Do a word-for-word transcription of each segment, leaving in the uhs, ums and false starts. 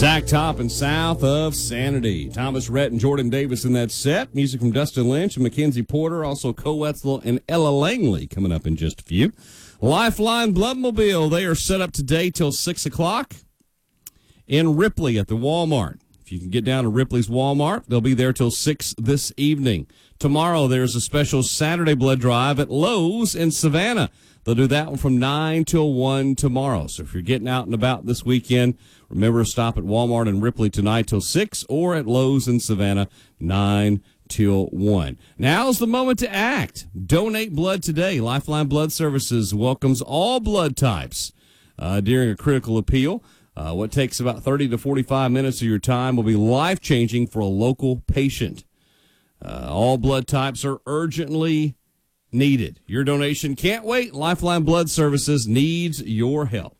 Zach Top and South of Sanity. Thomas Rhett and Jordan Davis in that set. Music from Dustin Lynch and Mackenzie Porter. Also Co Wetzel and Ella Langley coming up in just a few. Lifeline Bloodmobile, they are set up today till six o'clock in Ripley at the Walmart. If you can get down to Ripley's Walmart, they'll be there till six this evening. Tomorrow, there's a special Saturday blood drive at Lowe's in Savannah. They'll do that one from nine till one tomorrow. So if you're getting out and about this weekend, remember to stop at Walmart in Ripley tonight till six or at Lowe's in Savannah, nine till one. Now's the moment to act. Donate blood today. Lifeline Blood Services welcomes all blood types uh, during a critical appeal. Uh, what takes about thirty to forty-five minutes of your time will be life-changing for a local patient. Uh, all blood types are urgently needed. Your donation can't wait. Lifeline Blood Services needs your help.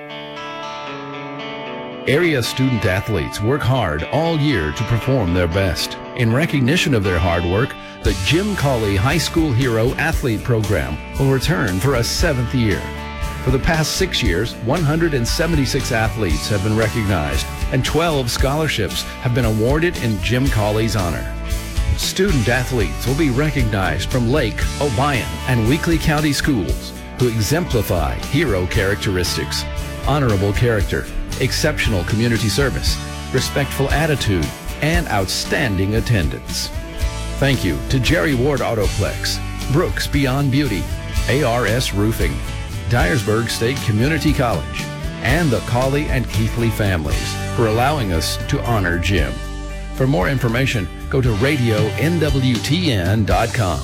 Area student athletes work hard all year to perform their best. In recognition of their hard work, the Jim Cawley High School Hero Athlete Program will return for a seventh year. For the past six years, one hundred seventy-six athletes have been recognized, and twelve scholarships have been awarded in Jim Cawley's honor. Student athletes will be recognized from Lake, Obion, and Weakley County schools who exemplify hero characteristics, honorable character, exceptional community service, respectful attitude, and outstanding attendance. Thank you to Jerry Ward Autoplex, Brooks Beyond Beauty, A R S Roofing, Dyersburg State Community College, and the Cawley and Keithley families for allowing us to honor Jim. For more information, go to radio N W T N dot com.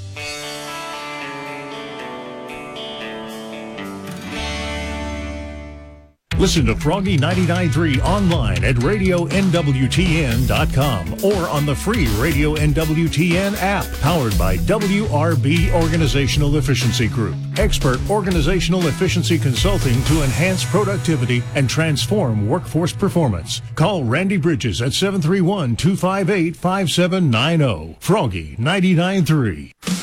Listen to Froggy ninety-nine point three online at radio N W T N dot com or on the free Radio N W T N app, powered by W R B Organizational Efficiency Group. Expert organizational efficiency consulting to enhance productivity and transform workforce performance. Call Randy Bridges at seven three one, two five eight, five seven nine zero. Froggy ninety-nine point three.